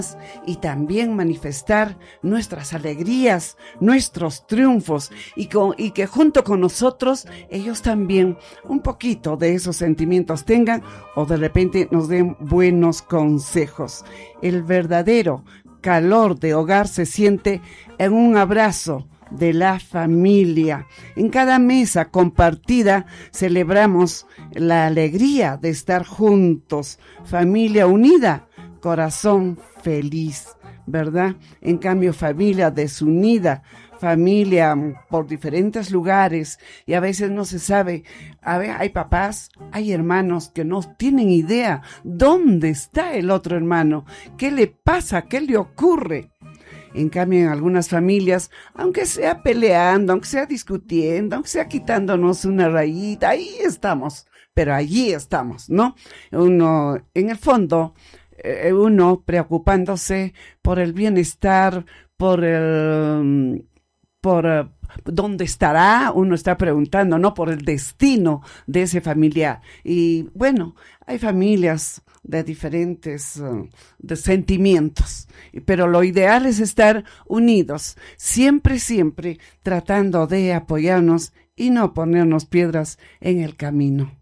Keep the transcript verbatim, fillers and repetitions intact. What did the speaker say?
y también manifestar nuestras alegrías, nuestros triunfos y, con, y que junto con nosotros ellos también un poquito de esos sentimientos tengan o de repente nos den buenos consejos. El verdadero calor de hogar se siente en un abrazo de la familia. En cada mesa compartida celebramos la alegría de estar juntos, familia unida, corazón feliz, ¿verdad? En cambio, familia desunida, familia por diferentes lugares y a veces no se sabe, a ver, hay papás, hay hermanos que no tienen idea dónde está el otro hermano, qué le pasa, qué le ocurre. En cambio, en algunas familias, aunque sea peleando, aunque sea discutiendo, aunque sea quitándonos una rayita, ahí estamos, pero allí estamos, ¿no? Uno, en el fondo, eh, uno preocupándose por el bienestar, por el, por uh, dónde estará, uno está preguntando, ¿no? Por el destino de ese familiar. Y bueno, hay familias de diferentes uh, de sentimientos, pero lo ideal es estar unidos, siempre, siempre tratando de apoyarnos y no ponernos piedras en el camino.